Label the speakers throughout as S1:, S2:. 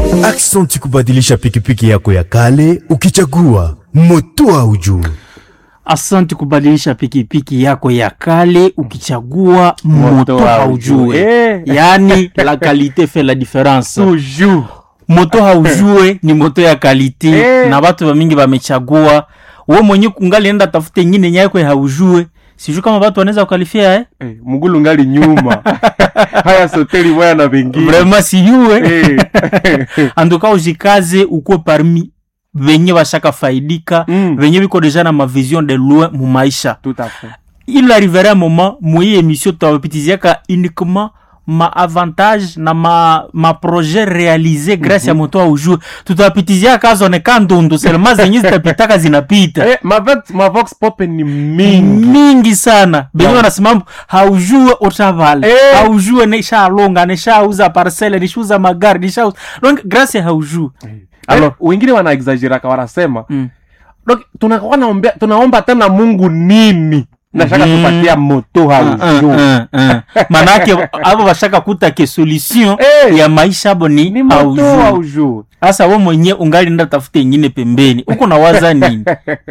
S1: Aksanti kubadilisha pikipiki yako ya kale ukichagua moto haujue.
S2: Asante kubadilisha pikipiki yako ya kale ukichagua moto haujue. Yani la qualité fait la différence.
S3: Toujours.
S2: Moto haujue ni moto ya qualité na watu mingi wamechagua. Wewe mwenyewe kungali enda tafute nyingine yako ya haujue. Sijui kama watu wanaweza kukalifia
S3: Mugulu ngali nyuma. Haya soteli bwana na vingine.
S2: Vraiment siyue. Andoka ujikaze uko parmi venye washaka faidika, venye biko deja na ma vision de loin mu maisha.
S3: Tout à fait.
S2: Il arrivera un moment moyi émission tawapitiziaka uniquement ma avantage na ma projet réalisé grâce à moto haujue. Tutapitizia kazo ne kandondo seulement zenye zitapitaka zinapita.
S3: Ma vox pop ni
S2: mingi sana. Benyo wanasimama haujue utavala. Haujue nesha longa, nesha uza parcelle, nesha uza magari, nesha uza. Donc grâce à haujue.
S3: Alors wengine wana exaggeraka wanasema donc tunaomba tena Mungu nini nashaka tupatia moto haujue.
S2: Manake abo bashaka kutake solution ya maisha abo ni haujue. Sasa wewe mwenyewe ungali nenda tafute nyingine pembeni. Uko na waza nini?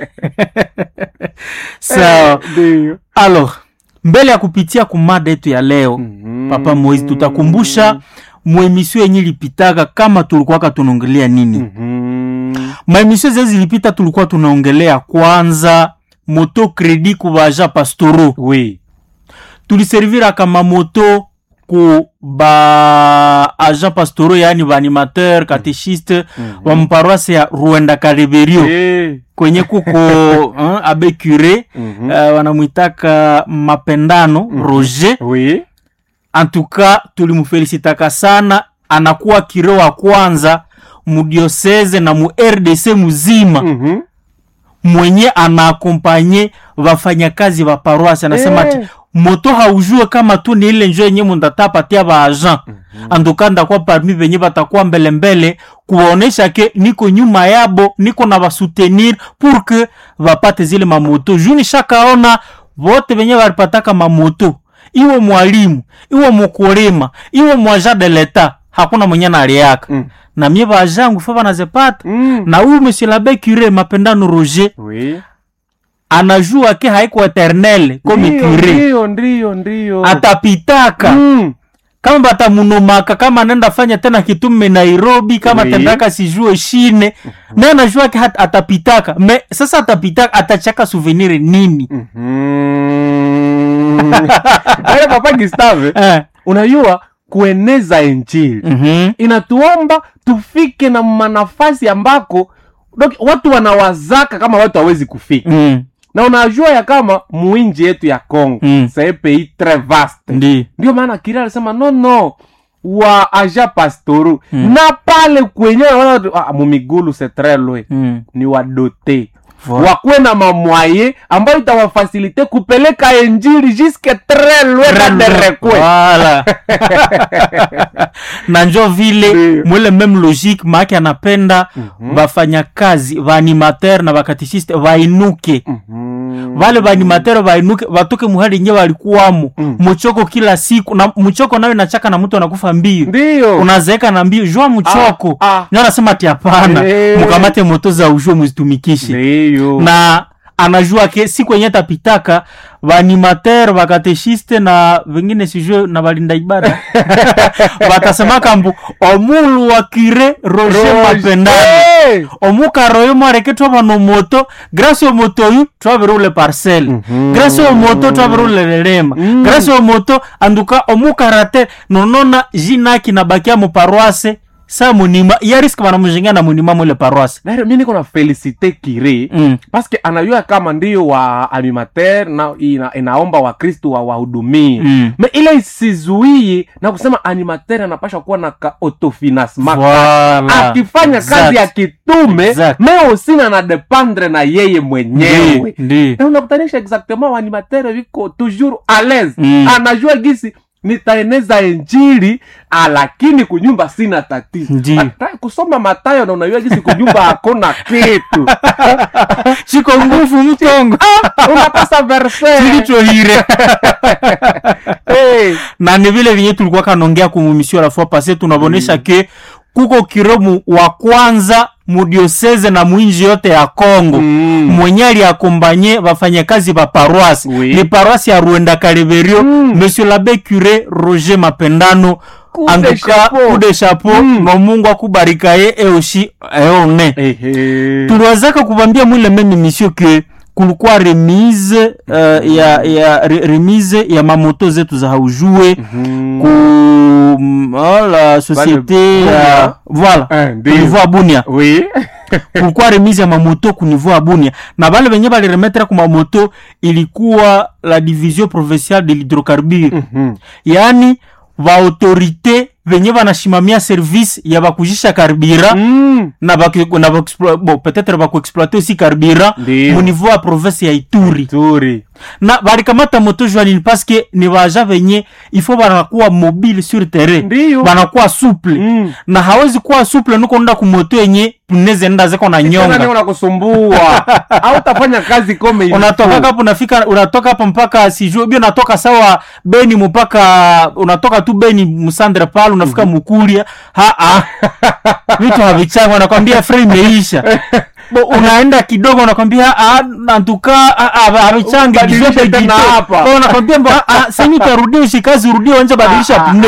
S2: So alors mbele ya kupitia kumada yetu ya leo Papa Moise tutakumbusha muemisio yenye lipitaga kama tulikuwa tunaongelea nini. Maemisio zilipita tulikuwa tunaongelea kwanza moto credit kubaja pastoro.
S3: Oui.
S2: Tuliservira kama moto ku ba agent pastoro yani ba animateur catéchiste wa mparoise ya Ruenda Kareberio. Kwenye kuko abe curé wanamuitaka Mapendano Roger.
S3: Oui.
S2: En tout cas tulimufelicitaka sana, anakuwa kiro wa kwanza mu diocese na mu RDC muzima mwenye anaakompanye wafanyakazi wa paroisse. Anasema ati moto haujue kama tu ni ile njoo yenye mndatapatia ba agent. Andokanda kwa parmi venye batakuwa mbele kuonesha ke niko nyuma yabo, niko na basoutenir pour que wapate zile mamoto. Juni shakaona wote venye walipataka mamoto, iwe mwalimu, iwe mkulima, iwe mwaja de l'etat, hakuna mwenye na aliaka. Na mie bajangu fa banazepata. Na huyu monsieur l'abbé curé Mapendano Roger.
S3: Oui.
S2: Anajua ke haiko eternel comme curé.
S3: Ndio.
S2: Atapitaka. Kama batamunomaka, kama nenda fanya tena kitume Nairobi, kama tendaka sijue shine, na anajua ke atapitaka. Me sasa atapitaka, atachaka souvenir nini?
S3: Ale Papa Gustave, unajua kueneza injili inatuomba tufike na manafasi ambako watu wanawazaka kama watu hawezi kufika. Na unajua ya kama muinji yetu ya Kongo c'est un pays très vaste. Ndio maana Kira alisema no wa aja pastoru na pale kwenye mumigulu c'est très loin. Ni wadote wakuwe na mamwaye ambayo itawafasilite kupeleka injili jusque très loin de rekwe.
S2: Voilà. Na njo vile mwele même logique maaki anapenda bafanya kazi ba animateur na bakatishiste vainuke. Vale ba animateur vainuke watoke muhali nye walikuwamo. Mchoko kila siku na mchoko nawe nachaka na mtu anakufa mbio.
S3: Ndio.
S2: Unazeeka na mbio jua mchoko. Nyo anasema ati hapana. Mukamate moto za ujue muzitumikishe.
S3: Ndio.
S2: Na anajua ke siku yenye tapitaka waanimateur wakateshiste na wengine sijue na walinda ibada watasema kambu omulu wa kire Roger Mapendano omuka royo mareketo bano moto grâce au moto yu twaverule parcelle grâce au moto twaverule lelema grâce au moto anduka omuka rate nonona jina kinabakia mu paroisse sa munima ya risk bana mjenga na munima mwele paroisse.
S3: Na mimi niko na felicite Kire parce que anajua kama ndio wa animateur na inaomba wa Kristo wa wahudumie. Mais ile isizuie na kusema animateur anapaswa kuwa na autofinancement. Akifanya kazi ya kitume mais aussi na dependre na yeye mwenyewe. Na unakutanisha exactement wa animateur wiko toujours à l'aise. Anajua gisi nitaeneza injili lakini kunyumba sina tatizo. Hata kusoma Mathayo na unajua jinsi kunyumba hakuna kitu.
S2: Chiko nguvu mtongo.
S3: Unapasa verse.
S2: Silicho hire. Na ni vile vinye tulikuwa kanongea kumumisio la fois passée tunabonesha ke kuko kiromu wa kwanza mudioseze na mwinji yote ya Kongo mwenye aliakombanye wafanyakazi ba paroisse ni paroisse ya Ruenda Kaleverio monsieur l'abbé curé Roger Mapendano anguka kude chapeau no Mungu akubarika ye eoshi eone tuliwazaka kubambia mwile meme mission que kulikuwa remise remise ya mamoto zetu za haujue ku la société voilà niveau Bunia kulikuwa remise ya mamoto ku niveau Bunia na bale benye bali remettre ku mamoto ilikuwa la division provinciale de l'hydrocarbure yani va autorité venye banashimamia service ya bakujisha carburant na peut-être bakuexploiter aussi carburant au niveau ya province ya Ituri. Na balikamata moto joanine parce que ni waja venye il faut banakuwa mobile sur terrain banakuwa souple na hawezi kuwa souple nuko nda ku moto yenye puneze nda zako na nyonga
S3: ndio unakusumbua au utafanya kazi kome hivi
S2: unatoka hapo unatoka hapo mpaka sijui bio unatoka sawa Beni mpaka unatoka tu Beni Musandra pale unafika Mukulia vitu havichanga wanakuambia frame imeisha unaenda kidogo wanakuambia nantuka havichange
S3: tena hapa
S2: wanakuambia sasa utarudi ushikazi urudi uanze badilisha